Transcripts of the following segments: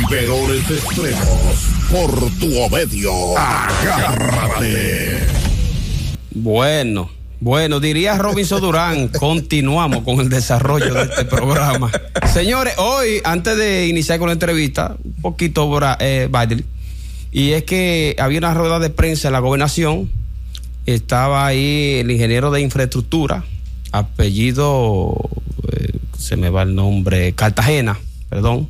Biberones Extremos, por tu omedio, agárrate. Bueno, diría Robinson Durán, continuamos con el desarrollo de este programa. Señores, hoy, antes de iniciar con la entrevista, un poquito, Badley, y es que había una rueda de prensa en la gobernación, estaba ahí el ingeniero de infraestructura, apellido, se me va el nombre, Cartagena, perdón,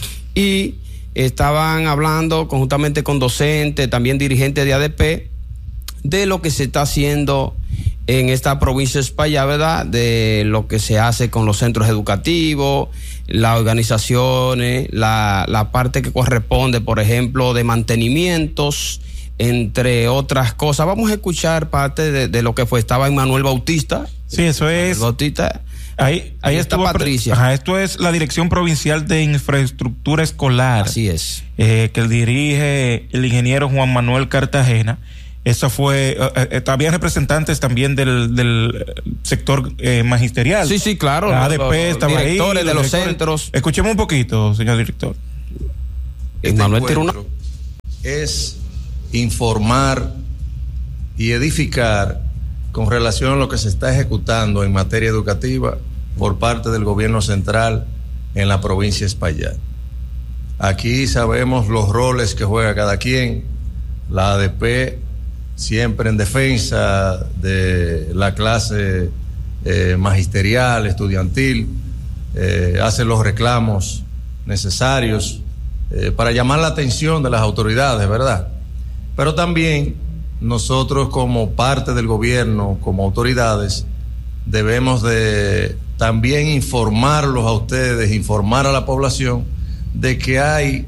y estaban hablando conjuntamente con docentes, también dirigentes de ADP, de lo que se está haciendo en esta provincia de Espaillat, ¿verdad? De lo que se hace con los centros educativos, las organizaciones, la parte que corresponde, por ejemplo, de mantenimientos, entre otras cosas. Vamos a escuchar parte de lo que estaba Emmanuel Bautista. Sí, eso es. Bautista. Ahí está Patricia. Esto es la Dirección Provincial de Infraestructura Escolar. Así es. Que dirige el ingeniero Juan Manuel Cartagena. Eso fue, había representantes también del sector magisterial. Sí, claro. La ADP estaba ahí. Directores de los centros. Escuchemos un poquito, señor director. Manuel tiene una... Es informar y edificar con relación a lo que se está ejecutando en materia educativa por parte del gobierno central en la provincia de Espaillat. Aquí sabemos los roles que juega cada quien. La ADP siempre en defensa de la clase magisterial, estudiantil, hace los reclamos necesarios para llamar la atención de las autoridades, ¿verdad? Pero también nosotros, como parte del gobierno, como autoridades, debemos de también informarlos a ustedes, informar a la población de que hay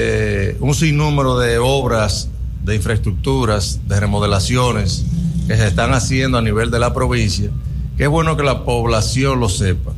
un sinnúmero de obras, de infraestructuras, de remodelaciones que se están haciendo a nivel de la provincia, que es bueno que la población lo sepa.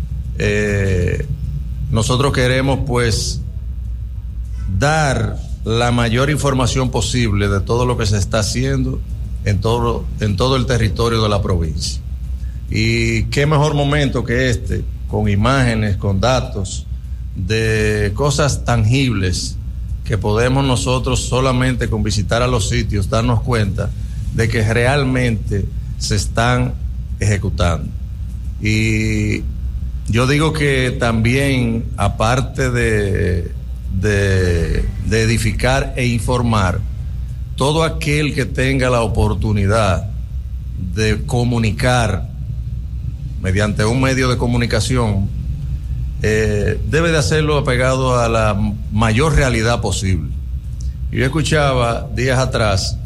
Nosotros queremos pues dar la mayor información posible de todo lo que se está haciendo en todo el territorio de la provincia. Y qué mejor momento que este, con imágenes, con datos, de cosas tangibles que podemos nosotros solamente con visitar a los sitios darnos cuenta de que realmente se están ejecutando. Y yo digo que también, aparte de edificar e informar, todo aquel que tenga la oportunidad de comunicar mediante un medio de comunicación, debe de hacerlo apegado a la mayor realidad posible. Yo escuchaba días atrás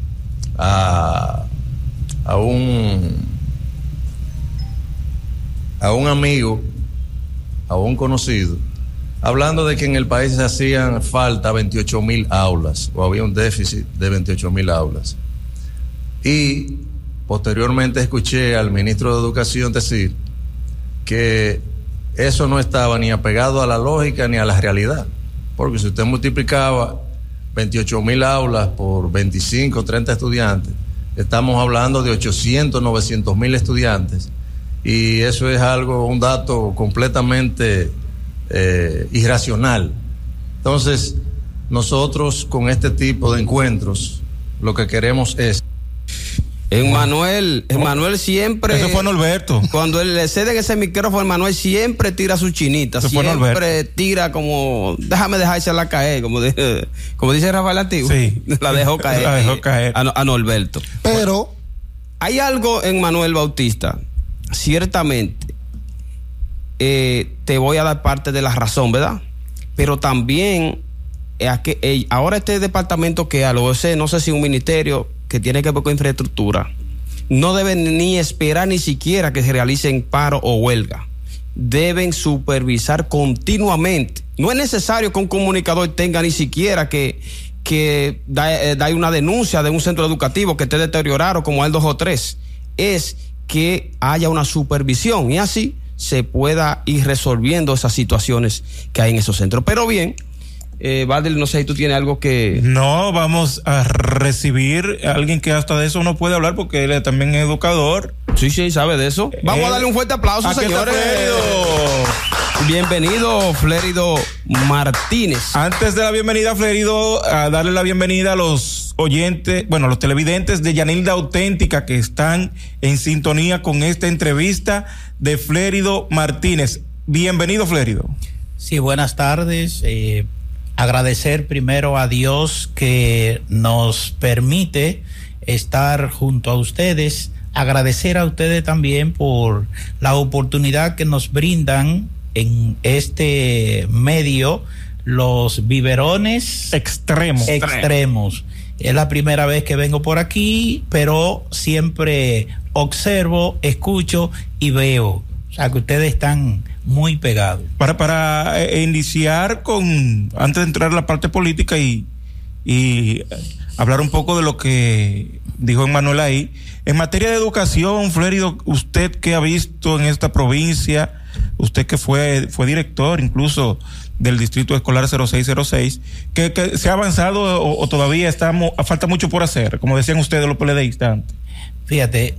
a un amigo, a un conocido, hablando de que en el país se hacían falta 28,000 aulas, o había un déficit de 28,000 aulas. Y posteriormente escuché al ministro de Educación decir que eso no estaba ni apegado a la lógica ni a la realidad, porque si usted multiplicaba 28,000 aulas por 25 o 30 estudiantes, estamos hablando de 800, 900,000 estudiantes, y eso es un dato completamente irracional. Entonces, nosotros con este tipo de encuentros, lo que queremos es... Emmanuel siempre... Eso fue Norberto. Cuando le ceden ese micrófono, Emmanuel siempre tira su chinita. Eso siempre tira como... Déjame dejársela caer, como dice Rafael Antiguo. Sí. La dejó caer. A Norberto. Pero... Hay algo en Manuel Bautista, ciertamente, te voy a dar parte de la razón, ¿verdad? Pero también, ahora este departamento que no sé si un ministerio que tiene que ver con infraestructura, no deben ni esperar ni siquiera que se realicen paro o huelga. Deben supervisar continuamente. No es necesario que un comunicador tenga ni siquiera que da una denuncia de un centro educativo que esté deteriorado como el 2 o 3. Es que haya una supervisión y así se pueda ir resolviendo esas situaciones que hay en esos centros. Pero bien, Badel, no sé si tú tienes algo que... No, vamos a recibir a alguien que hasta de eso no puede hablar porque él también es educador. Sí, sabe de eso. Vamos a darle un fuerte aplauso, señores. Bienvenido, Flérido Martínez. Antes de la bienvenida, Flérido, a darle la bienvenida a los oyentes, los televidentes de Yanilda Auténtica que están en sintonía con esta entrevista de Flérido Martínez. Bienvenido, Flérido. Sí, buenas tardes. Agradecer primero a Dios que nos permite estar junto a ustedes. Agradecer a ustedes también por la oportunidad que nos brindan en este medio los biberones extremos. Es la primera vez que vengo por aquí, pero siempre observo, escucho y veo. O sea, que ustedes están muy pegados. Para iniciar antes de entrar a la parte política y hablar un poco de lo que dijo Emmanuel ahí, en materia de educación, Flérido, usted que ha visto en esta provincia, usted que fue director incluso del Distrito Escolar 0606, que se ha avanzado o todavía falta mucho por hacer, como decían ustedes los PLDistas antes. Fíjate,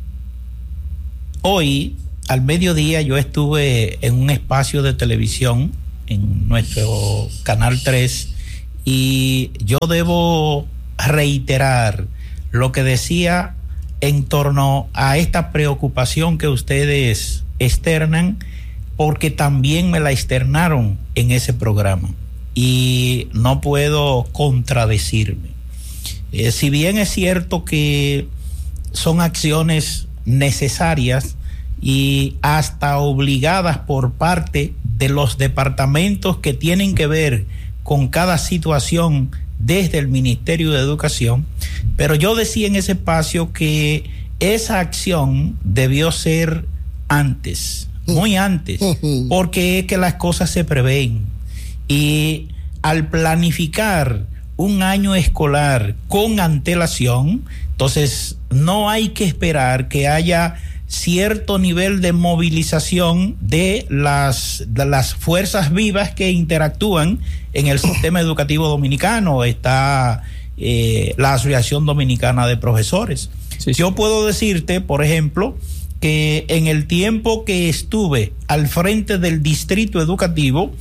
hoy al mediodía yo estuve en un espacio de televisión en nuestro Canal 3 y yo debo reiterar lo que decía en torno a esta preocupación que ustedes externan, porque también me la externaron en ese programa y no puedo contradecirme. Si bien es cierto que son acciones necesarias y hasta obligadas por parte de los departamentos que tienen que ver con cada situación desde el Ministerio de Educación, pero yo decía en ese espacio que esa acción debió ser antes, muy antes, porque es que las cosas se prevén y al planificar un año escolar con antelación, entonces no hay que esperar que haya cierto nivel de movilización de las fuerzas vivas que interactúan en el sistema educativo dominicano. Está la Asociación Dominicana de Profesores. Sí. Yo puedo decirte, por ejemplo, que en el tiempo que estuve al frente del distrito educativo,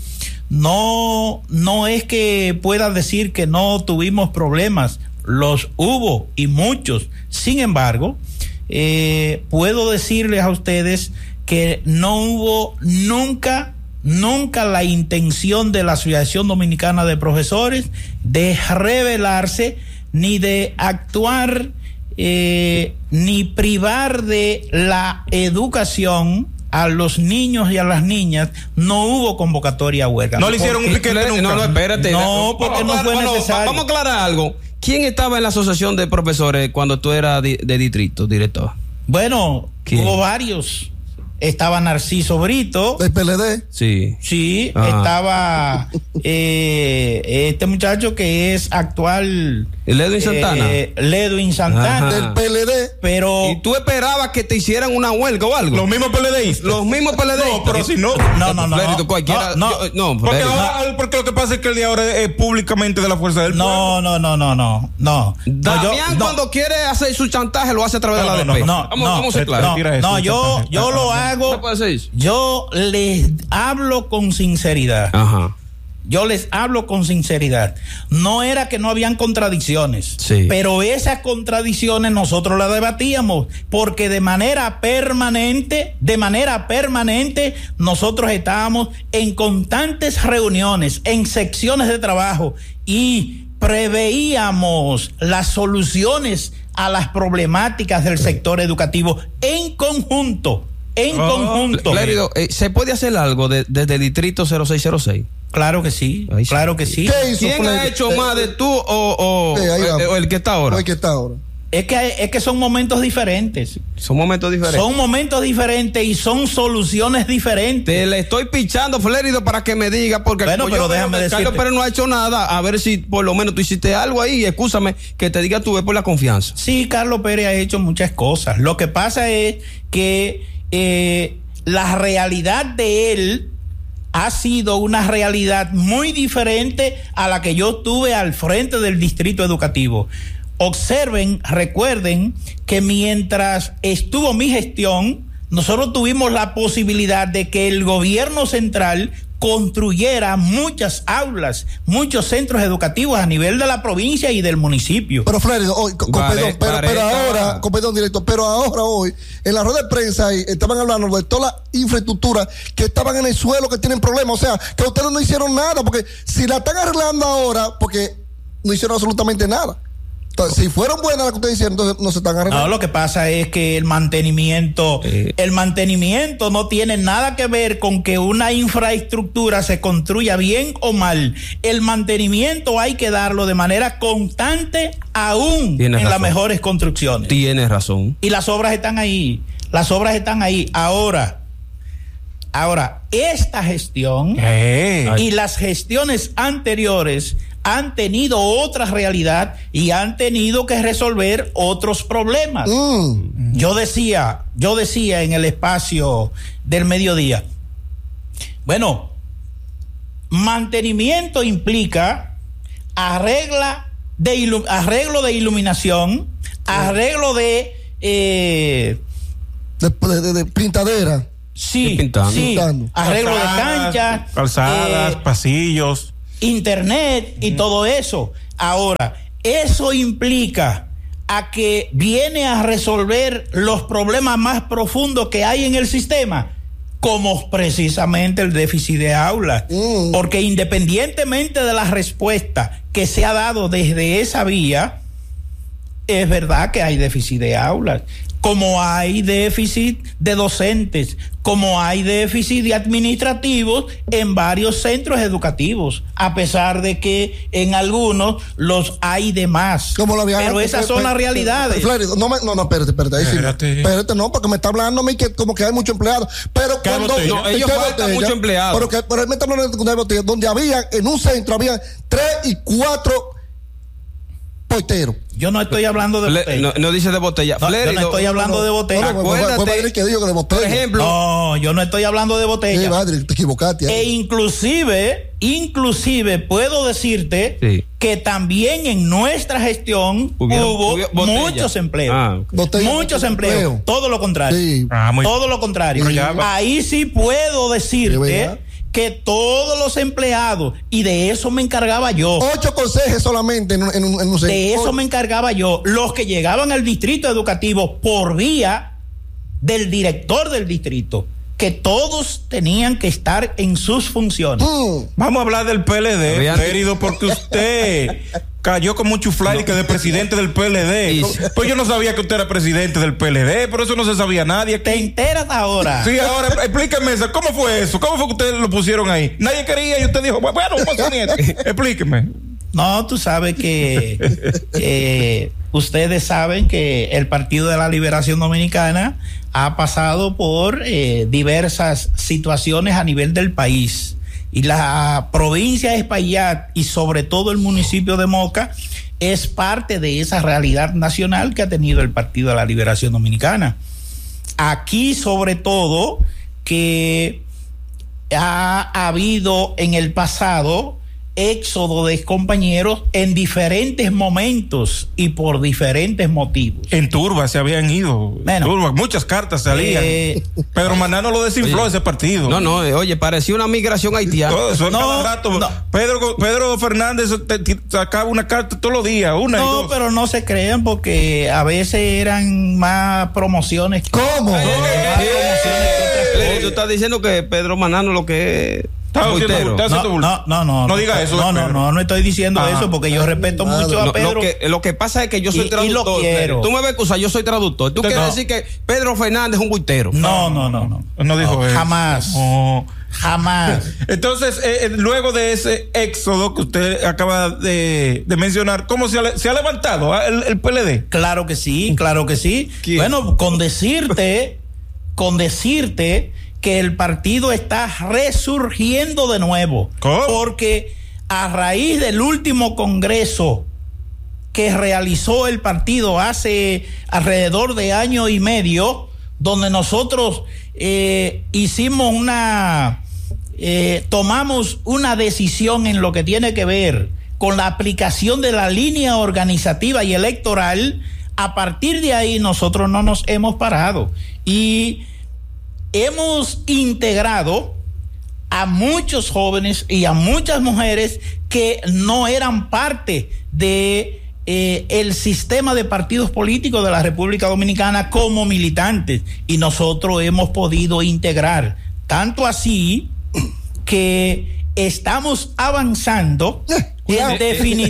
no es que pueda decir que no tuvimos problemas, los hubo y muchos. Sin embargo, puedo decirles a ustedes que no hubo nunca la intención de la Asociación Dominicana de Profesores de rebelarse, ni de actuar, ni privar de la educación a los niños y a las niñas. No hubo convocatoria a huelga. No le hicieron un piquete nunca. No, espérate. No, porque no fue necesario. Vamos a aclarar algo. ¿Quién estaba en la asociación de profesores cuando tú eras de distrito, director? Bueno, ¿quién? Hubo varios. Estaba Narciso Brito. ¿Del PLD? Sí. Sí, Estaba este muchacho que es actual. Ledwin Santana. Ledwin Santana. Del PLD. Pero. ¿Y tú esperabas que te hicieran una huelga o algo? Los mismos PLDistas. Los mismos PLDistas. No, pero si no. Flérido, cualquiera. No, porque lo que pasa es que el de ahora es públicamente de la fuerza del pueblo. No. Damián, cuando quiere hacer su chantaje, lo hace a través de la ADP. Vamos a ser claros. Yo lo hago. Yo les hablo con sinceridad. Ajá. Yo les hablo con sinceridad. No era que no habían contradicciones, sí, pero esas contradicciones nosotros las debatíamos, porque de manera permanente, nosotros estábamos en constantes reuniones, en secciones de trabajo, y preveíamos las soluciones a las problemáticas del sector educativo en conjunto. Flérido, ¿se puede hacer algo desde el distrito 0606? Claro que sí, claro que sí. ¿Quién ha hecho más de tú o el que está ahora? Es que son momentos diferentes. Son momentos diferentes y son soluciones diferentes. Te le estoy pichando, Flérido, para que me diga, porque pero déjame decirte. Carlos Pérez no ha hecho nada, a ver si por lo menos tú hiciste algo ahí, y excúsame que te diga tú, es por la confianza. Sí, Carlos Pérez ha hecho muchas cosas. Lo que pasa es que la realidad de él ha sido una realidad muy diferente a la que yo tuve al frente del distrito educativo. Observen, recuerden que mientras estuvo mi gestión, nosotros tuvimos la posibilidad de que el gobierno central construyera muchas aulas, muchos centros educativos a nivel de la provincia y del municipio. Pero Flérido, perdón, director, pero ahora hoy, en la rueda de prensa ahí, estaban hablando de toda la infraestructura que estaban en el suelo, que tienen problemas, o sea, que ustedes no hicieron nada, porque si la están arreglando ahora, porque no hicieron absolutamente nada. Entonces, si fueron buenas las que ustedes hicieron, entonces no se están arreglando. No, lo que pasa es que el mantenimiento no tiene nada que ver con que una infraestructura se construya bien o mal. El mantenimiento hay que darlo de manera constante aún en las mejores construcciones. Tienes razón. Y las obras están ahí. Ahora, esta gestión y las gestiones anteriores han tenido otra realidad y han tenido que resolver otros problemas. Yo decía en el espacio del mediodía, bueno, mantenimiento implica arreglo de iluminación, arreglo de pintadera. Sí, arreglo de canchas, calzadas, pasillos, internet y todo eso. Ahora, eso implica a que viene a resolver los problemas más profundos que hay en el sistema, como precisamente el déficit de aulas. Porque independientemente de la respuesta que se ha dado desde esa vía, es verdad que hay déficit de aulas, como hay déficit de docentes, como hay déficit de administrativos en varios centros educativos, a pesar de que en algunos los hay de más. Pero esas son las realidades. Espérate, no, porque me está hablando a mí que como que hay muchos empleados. Pero cuando ellos faltan muchos empleados. Pero él me está hablando de botella, donde había, en un centro, había 3 y 4 porteros. Yo no estoy hablando de botella. No dice de botella. Yo no estoy hablando de botella. Acuérdate que digo que de botella. Por ejemplo. No, yo no estoy hablando de botella. Sí, madre, te equivocaste. E inclusive puedo decirte que también en nuestra gestión hubo muchos empleos. Muchos empleos. Todo lo contrario. Sí. Todo lo contrario. Ahí sí puedo decirte que todos los empleados, y de eso me encargaba yo. 8 consejes solamente en un centro. De eso me encargaba yo. Los que llegaban al distrito educativo por vía del director del distrito, que todos tenían que estar en sus funciones. Vamos a hablar del PLD, querido, porque usted cayó con mucho fly que de presidente del PLD. Pues yo no sabía que usted era presidente del PLD, por eso no se sabía nadie. ¿Te enteras ahora? Sí, ahora explíqueme eso. ¿Cómo fue eso? ¿Cómo fue que ustedes lo pusieron ahí? Nadie quería y usted dijo, bueno, explíqueme. No, tú sabes que ustedes saben que el Partido de la Liberación Dominicana ha pasado por diversas situaciones a nivel del país. Y la provincia de Espaillat y sobre todo el municipio de Moca es parte de esa realidad nacional que ha tenido el Partido de la Liberación Dominicana. Aquí sobre todo que ha habido en el pasado éxodo de compañeros en diferentes momentos y por diferentes motivos. En Turba se habían ido. Turba, muchas cartas salían. Pedro Manano lo desinfló ese partido. Oye, parecía una migración haitiana. Todo eso, cada rato. Pedro Fernández sacaba una carta todos los días, una y dos. Pero no se crean, porque a veces eran más promociones. ¿Cómo? Tú estás diciendo que Pedro Manano lo que es. No diga eso. No estoy diciendo eso, porque yo respeto mucho a Pedro. Lo que pasa es que yo soy traductor. Y lo quiero. Tú me ves acusar, yo soy traductor. ¿Tú quieres decir que Pedro Fernández es un buitero? No dijo eso. Jamás. Entonces, luego de ese éxodo que usted acaba de mencionar, ¿cómo se ha levantado el PLD? Claro que sí. ¿Quién? Bueno, con decirte que el partido está resurgiendo de nuevo. ¿Cómo? Porque a raíz del último congreso que realizó el partido hace alrededor de año y medio, donde nosotros tomamos una decisión en lo que tiene que ver con la aplicación de la línea organizativa y electoral. A partir de ahí nosotros no nos hemos parado, y hemos integrado a muchos jóvenes y a muchas mujeres que no eran parte de el sistema de partidos políticos de la República Dominicana como militantes, y nosotros hemos podido integrar, tanto así que estamos avanzando en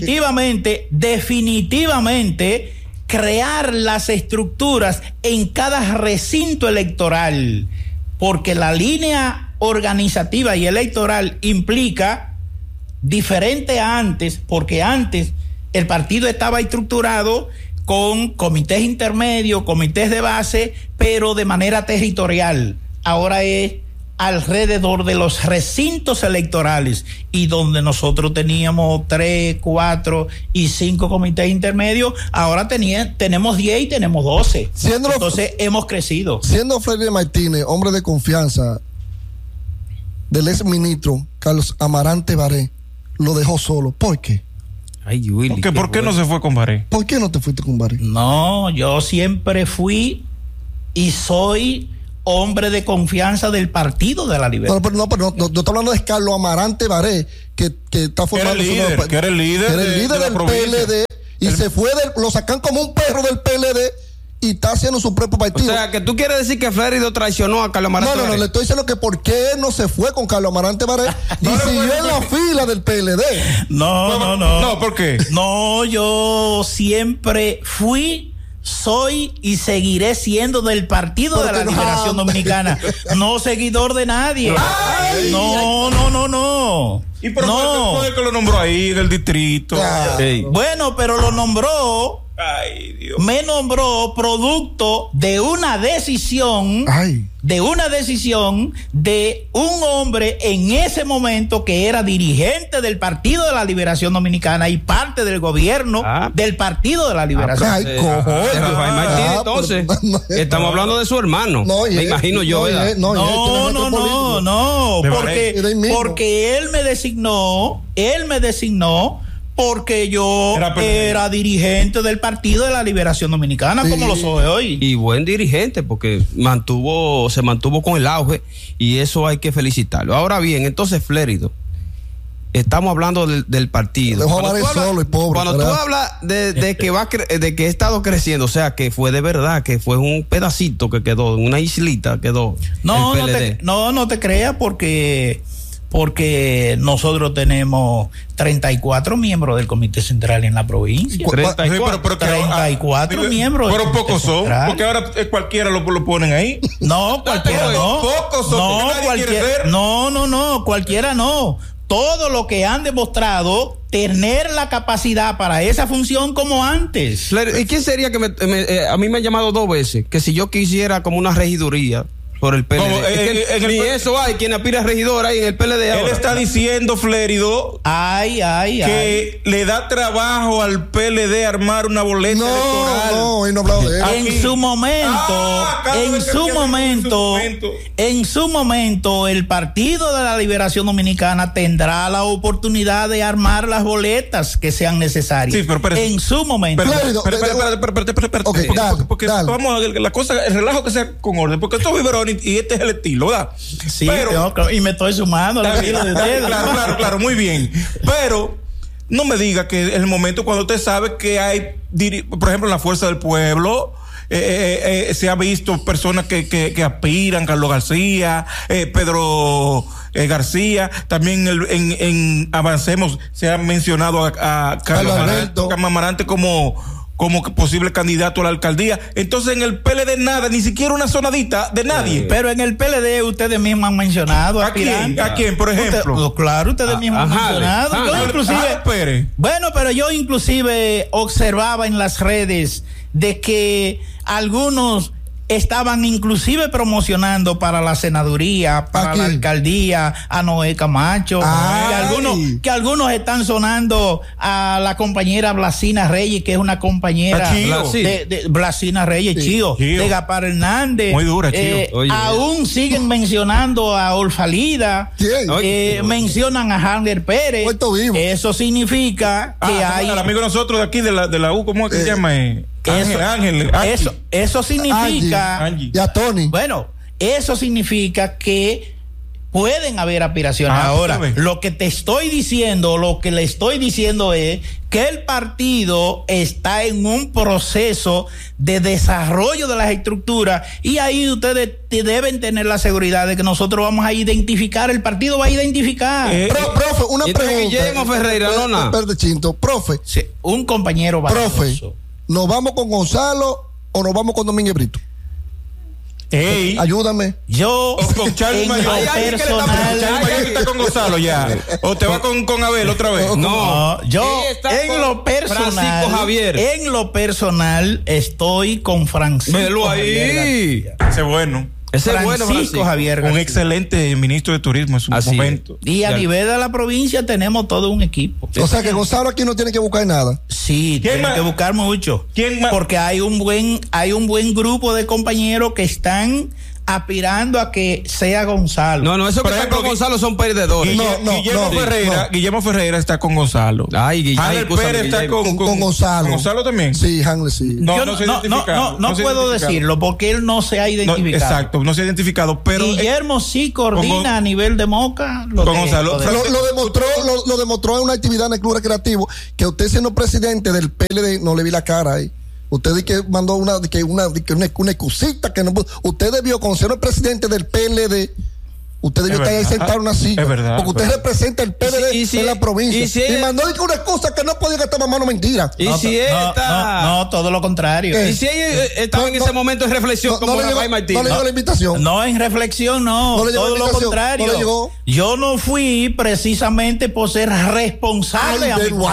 definitivamente crear las estructuras en cada recinto electoral, porque la línea organizativa y electoral implica diferente a antes, porque antes el partido estaba estructurado con comités intermedios, comités de base, pero de manera territorial. Ahora es alrededor de los recintos electorales, y donde nosotros teníamos 3, 4 y 5 comités intermedios, ahora tenemos 10 y tenemos 12. Entonces hemos crecido. Siendo Freddy Martínez hombre de confianza del ex ministro Carlos Amarante Baré, lo dejó solo. ¿Por qué? Ay, Willy, ¿Por qué no se fue con Baré? ¿Por qué no te fuiste con Baré? No, yo siempre fui y soy hombre de confianza del Partido de la Libertad. Pero yo estoy hablando de Carlos Amarante Baré, que está formando que era el líder del PLD, y se fue lo sacan como un perro del PLD y está haciendo su propio partido. O sea, que tú quieres decir que Flérido traicionó a Carlos Amarante Baré. No, le estoy diciendo que por qué no se fue con Carlos Amarante Baré y siguió en la fila del PLD. No, ¿por qué? No, yo siempre fui, soy y seguiré siendo del Partido de la Liberación Dominicana, no seguidor de nadie. No. ¿Y por qué fue el que lo nombró ahí en el distrito? Bueno, pero lo nombró. Ay, Dios. Me nombró producto de una decisión, de un hombre en ese momento que era dirigente del Partido de la Liberación Dominicana y parte del gobierno del Partido de la Liberación. Rafael Martínez, entonces, estamos hablando de su hermano. Me imagino yo. Porque él me designó porque yo era dirigente del Partido de la Liberación Dominicana, como lo soy hoy. Y buen dirigente, porque se mantuvo con el auge, y eso hay que felicitarlo. Ahora bien, entonces, Flérido, estamos hablando del partido. Cuando tú hablas de que ha estado creciendo, o sea, que fue de verdad, que fue un pedacito que quedó, una islita quedó. No te creas, porque nosotros tenemos 34 miembros del Comité Central en la provincia. 34 miembros. Pero pocos son, porque ahora cualquiera lo ponen ahí. No, cualquiera no. Pocos son. Cualquiera no. Todo lo que han demostrado tener la capacidad para esa función como antes. ¿Y quién sería que a mí me han llamado 2 veces que si yo quisiera como una regiduría por el PLD? Eso hay quien aspira a regidor ahí en el PLD ahora. Él está diciendo, Flérido, que le da trabajo al PLD armar una boleta electoral. No hablado de eso. En su momento, el Partido de la Liberación Dominicana tendrá la oportunidad de armar las boletas que sean necesarias. Sí, pero en su momento. Porque vamos a ver la cosa, el relajo que sea con orden, porque esto es biberón y este es el estilo, ¿verdad? Sí, y me estoy sumando al estilo de ustedes. Claro, muy bien. Pero no me diga que es el momento cuando usted sabe que hay, por ejemplo, en la Fuerza del Pueblo, se ha visto personas que aspiran, Carlos García, Pedro García, también en Avancemos se ha mencionado a Carlos Amarante como posible candidato a la alcaldía. Entonces en el PLD nada, ni siquiera una sonadita de nadie. Pero en el PLD ustedes mismos han mencionado ¿A quién, por ejemplo? Claro, ustedes mismos han mencionado. Pero yo inclusive observaba en las redes de que algunos estaban inclusive promocionando para la senaduría, para la alcaldía, a Noé Camacho, que algunos están sonando a la compañera Blasina Reyes, que es una compañera de Blasina Reyes, Chío, de Gapar Hernández. Muy dura, Chío. Aún siguen mencionando a Olfalida, mencionan a Hander Pérez. Eso significa que hay... El amigo de nosotros de aquí de la U, ¿cómo es que se llama? Eso significa y a Tony. Bueno, eso significa que pueden haber aspiraciones. Ahora, lo que te estoy diciendo, lo que le estoy diciendo es que el partido está en un proceso de desarrollo de las estructuras y ahí ustedes deben tener la seguridad de que nosotros vamos a identificar, el partido va a identificar. Profe, una pregunta. Guillermo Ferreira, Espérate, Chinto. Profe. Sí, un compañero valioso. Profe, ¿nos vamos con Gonzalo o nos vamos con Domínguez Brito? Ey. Ayúdame. Yo con Charlie en lo Mayor. personal Está con Gonzalo ya. O te va con Abel otra vez. No, yo en lo personal, Francisco Javier. En lo personal estoy con Francisco. Velo ahí. Javier Ese es bueno. Ese es bueno, Francisco Javier García. Un excelente ministro de turismo en su Así momento. Y a nivel de la provincia tenemos todo un equipo. O sea que Gonzalo aquí no tiene que buscar nada. Sí, tiene que buscar mucho. ¿Quién más? Porque hay un buen grupo de compañeros que están aspirando a que sea Gonzalo. No, eso que Por están ejemplo, con Gonzalo son perdedores. Guillermo Ferreira está con Gonzalo. Hanley Pérez está con Gonzalo. ¿Con Gonzalo también? Sí, Hanley, sí. No puedo decirlo porque él no se ha identificado. Exacto, no se ha identificado, pero Guillermo sí coordina a nivel de Moca. Con Gonzalo. Lo demostró en una actividad en el Club Recreativo que usted siendo presidente del PLD, no le vi la cara ahí. Usted que mandó una excusita que no pudo. Usted debió, con ser el presidente del PLD, usted debió estar ahí sentado en una silla. Es verdad. Porque usted representa el PLD en la provincia. Y mandó una excusa que no podía gastar mamá, no mentira. Y si todo lo contrario. Y si ella estaba en ese momento en reflexión como Rafael Martínez. No le llegó la invitación. No, en reflexión no. Todo lo contrario. No le llegó. Yo no fui precisamente por ser responsable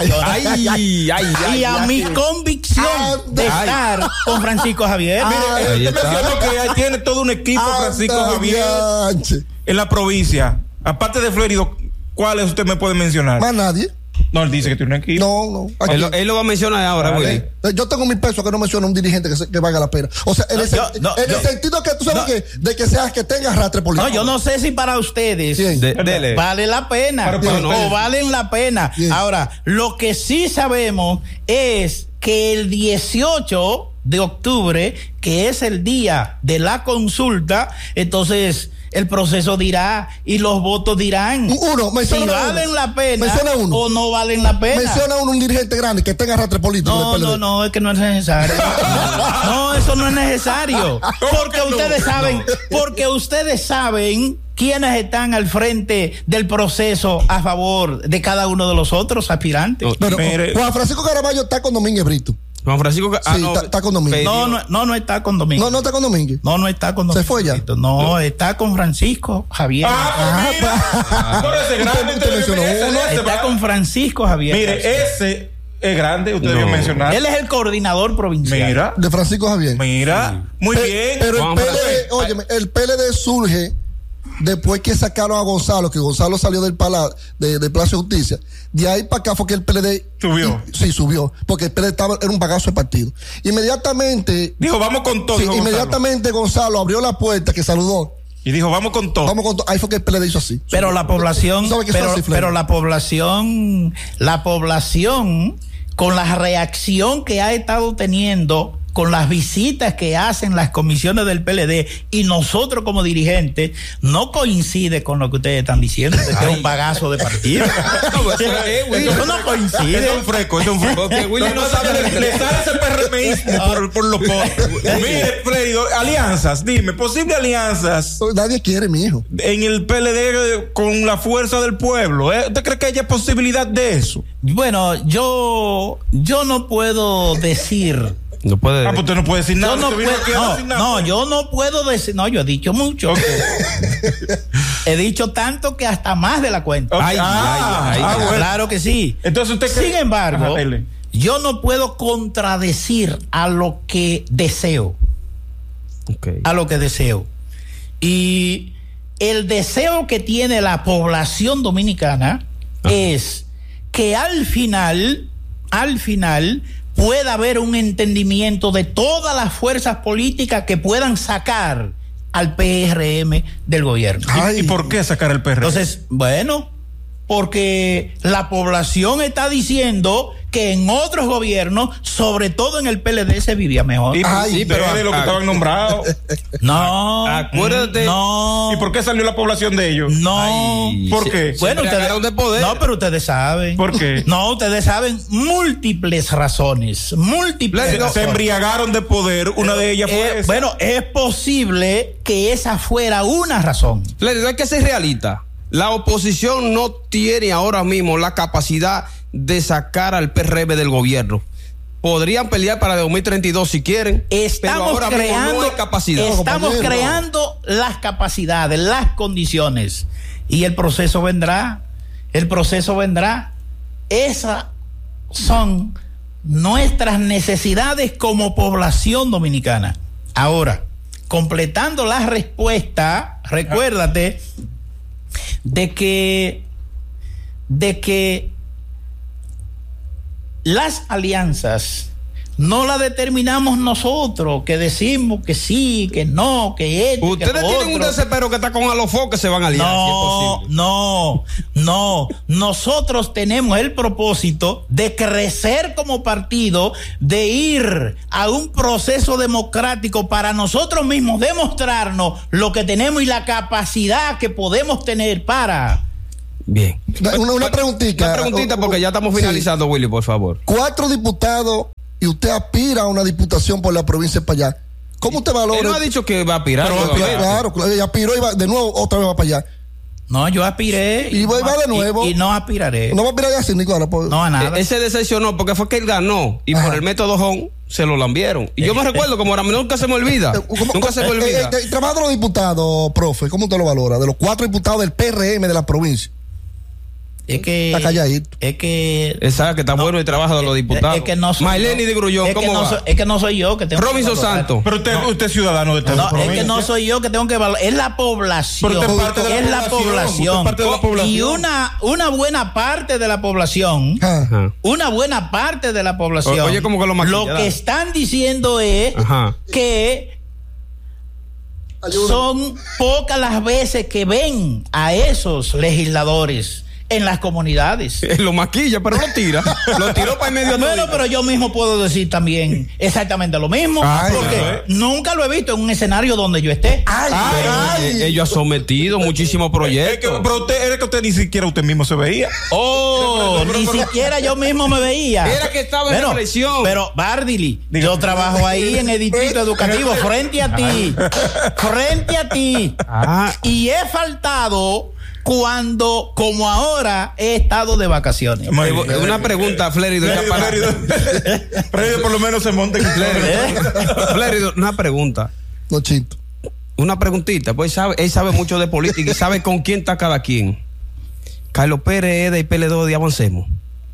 a mi convicción de estar con Francisco Javier. Mire, usted mencionó que tiene todo un equipo Francisco Javier en la provincia. Aparte de Florido, ¿cuáles usted me puede mencionar? Más nadie. No, él dice que tiene un equipo. No. Él lo va a mencionar ahora, Willy. Yo tengo mi peso que no menciona un dirigente que valga la pena. O sea, en el sentido que tú sabes de que tenga arrastre político. No, yo no sé si para ustedes vale la pena o valen la pena. Ahora, lo que sí sabemos es que el 18 de octubre, que es el día de la consulta, entonces el proceso dirá y los votos dirán si valen la pena o no valen la pena. Menciona un dirigente grande que tenga arrastre político. No, es que no es necesario. No, eso no es necesario. Porque ustedes saben quiénes están al frente del proceso a favor de cada uno de los otros aspirantes. Pero Juan Francisco Caraballo está con Domínguez Brito. Juan Francisco está con Domínguez. No está con Domínguez. No está con Domínguez. No está con Domínguez. ¿Se fue ya? No, está con Francisco Javier. Está con Francisco Javier. Mire, ese es grande, usted debió mencionar. Él es el coordinador provincial. De Francisco Javier. Muy bien. Pero el PLD surge después que sacaron a Gonzalo, que Gonzalo salió del Palacio de Justicia. De ahí para acá fue que el PLD subió. Sí, subió, porque el PLD era un bagazo de partido. Inmediatamente dijo, vamos con todo. Inmediatamente Gonzalo abrió la puerta, que saludó. Y dijo, vamos con todo. Ahí fue que el PLD hizo así. Pero la población, la población, con la reacción que ha estado teniendo, con las visitas que hacen las comisiones del PLD y nosotros como dirigentes, no coincide con lo que ustedes están diciendo, que es un bagazo de partido. Eso no coincide. Es un fresco. Porque Willy no sabe, le sale ese PRMismo por los postes. Mire, Freddy, alianzas, dime, posibles alianzas. Nadie quiere, mi hijo. En el PLD con la fuerza del pueblo. ¿Usted cree que haya posibilidad de eso? Bueno, yo no puedo decir. No puede. Pues usted no puede decir nada. Yo no puedo decir. No, yo he dicho mucho. Okay. He dicho tanto que hasta más de la cuenta. Okay. Bueno. Claro que sí. Entonces usted Sin embargo, yo no puedo contradecir a lo que deseo. Okay. A lo que deseo. Y el deseo que tiene la población dominicana es que al final pueda haber un entendimiento de todas las fuerzas políticas que puedan sacar al PRM del gobierno. ¿Y por qué sacar el PRM? Entonces, bueno, porque la población está diciendo que en otros gobiernos, sobre todo en el PLD, se vivía mejor. Sí, pero de lo que estaban nombrados. No. Acuérdate. No. ¿Y por qué salió la población de ellos? No. ¿Por qué? Bueno, ustedes, de poder. no, pero ustedes saben. ¿Por qué? No, ustedes saben múltiples razones. Se embriagaron de poder. Una de ellas fue esa. Bueno, es posible que esa fuera una razón. Flery, hay que ser realista. La oposición no tiene ahora mismo la capacidad de sacar al PRM del gobierno. Podrían pelear para el 2032 si quieren. Estamos pero ahora creando, mismo no hay capacidad. Estamos creando las capacidades, las condiciones. Y el proceso vendrá. El proceso vendrá. Esas son nuestras necesidades como población dominicana. Ahora, completando la respuesta, recuérdate de que las alianzas no las determinamos nosotros, que decimos que sí, que no, que esto. Ustedes que tienen un desespero que está con Alofó que se van a aliar. No, si es no. Nosotros tenemos el propósito de crecer como partido, de ir a un proceso democrático para nosotros mismos demostrarnos lo que tenemos y la capacidad que podemos tener para. Bien. Una preguntita. Una preguntita porque ya estamos finalizando, sí. Willy, por favor. 4 diputados y usted aspira a una diputación por la provincia de para allá. ¿Cómo usted valora? Él no ha dicho que va a aspirar. Claro, aspiró y va de nuevo otra vez va para allá. No, yo aspiré. Y va de nuevo. Y no aspiraré. No va a aspirar ya sin claro. No a nada. Él se decepcionó porque fue que él ganó y por el método Hon se lo lambieron. Y yo me recuerdo, como ahora nunca se me olvida. Nunca se me olvida. El trabajo de los diputados, profe, ¿cómo usted lo valora? De los 4 diputados del PRM de la provincia. Es que. Está calladito. Es que. Exacto, que está bueno el trabajo de los diputados. Es que no soy Mayleni de Grullón, ¿cómo va? Es que no soy yo que tengo Robinson que valorar. Santos. Pero usted es ciudadano de esta provincia. Es que no soy yo que tengo que valorar. Es la población. Pero usted es parte de la es la población. Parte de la población. Y una buena parte de la población. Ajá. Una buena parte de la población. Oye, como que lo que están diciendo es que son pocas las veces que ven a esos legisladores en las comunidades. Lo maquilla, pero lo tira. Lo tiró para el medio. Bueno, pero yo mismo puedo decir también exactamente lo mismo. Porque nunca lo he visto en un escenario donde yo esté. Ellos han sometido muchísimos proyectos. Pero usted ni siquiera usted mismo se veía. Ni siquiera yo mismo me veía. Era que estaba en reflexión. Pero, Bardili, yo trabajo ahí en el distrito educativo frente a ti. Frente a ti. Y he faltado cuando, como ahora, he estado de vacaciones. Una pregunta, Flérido. Flérido por lo menos se monta en Flérido, una pregunta. No, Chito. Una preguntita, pues él sabe mucho de política y sabe con quién está cada quien. Carlos Pérez es del PLD de Avancemos.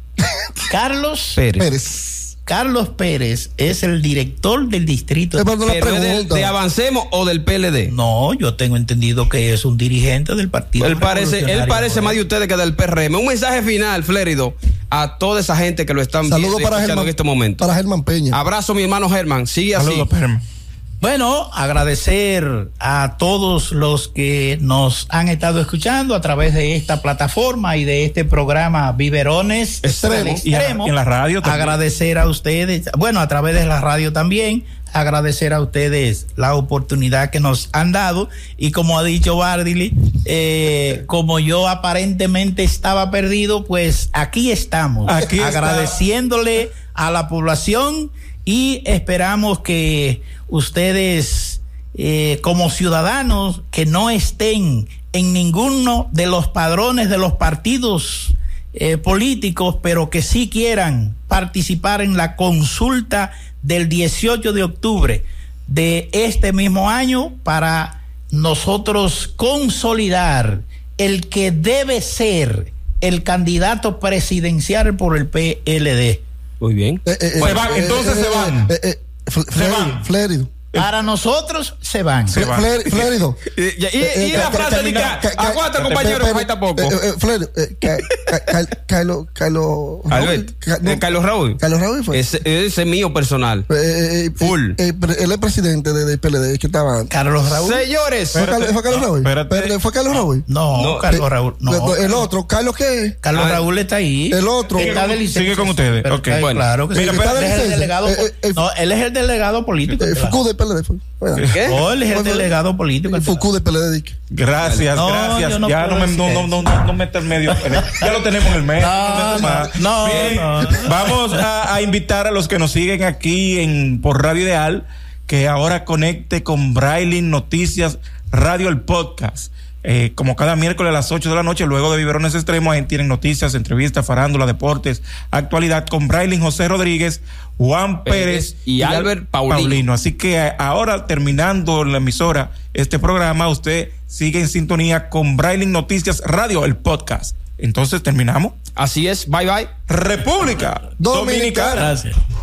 Carlos Pérez. Carlos Pérez es el director del distrito. ¿De Avancemos o del PLD? No, yo tengo entendido que es un dirigente del partido. Él parece más de ustedes que del PRM. Un mensaje final, Flérido, a toda esa gente que lo están viendo y escuchando en este momento. Para Germán Peña. Abrazo, mi hermano Germán. Sigue así. Saludos, Germán. Bueno, agradecer a todos los que nos han estado escuchando a través de esta plataforma y de este programa Biberones Extremos. Y en la radio también. Agradecer a ustedes, bueno, a través de la radio también, agradecer a ustedes la oportunidad que nos han dado y como ha dicho Bardili, como yo aparentemente estaba perdido, pues aquí estamos, agradeciéndole a la población y esperamos que ustedes como ciudadanos que no estén en ninguno de los padrones de los partidos políticos, pero que sí quieran participar en la consulta del 18 de octubre de este mismo año para nosotros consolidar el que debe ser el candidato presidencial por el PLD. Muy bien. Entonces se van. Flérido. Para nosotros se van. Flérido. Y la frase de que aguanta, compañero, que falta poco. Carlos Raúl. Carlos Raúl fue. Ese es mío personal. Full. Él es presidente del PLD que estaba antes. Carlos Raúl. Señores. ¿Fue Carlos Raúl? ¿Fue Carlos Raúl? No, Carlos Raúl. No. El otro, ¿Carlos qué? Carlos Raúl está ahí. El otro. Sigue con ustedes. Pero Okay. Bueno. Claro que sí. Mira, Él es el delegado. No, él es el delegado político. Foucault del PLD fue. ¿Qué? No, él es el delegado político. Foucault del PLD. Gracias. Yo no Ya no meta el medio. Ya lo tenemos en el medio. No. Vamos a invitar a los que nos siguen aquí por Radio Ideal que ahora conecte con Braille Noticias Radio, el podcast. Como cada miércoles a las 8 de la noche, luego de Biberones Extremos, ahí tienen noticias, entrevistas, farándula, deportes, actualidad con Braille, José Rodríguez, Juan Pérez y Albert Paulino. Así que ahora, terminando la emisora, este programa, usted sigue en sintonía con Braille Noticias Radio, el podcast. Entonces terminamos. Así es. Bye bye. República Dominicana. Gracias.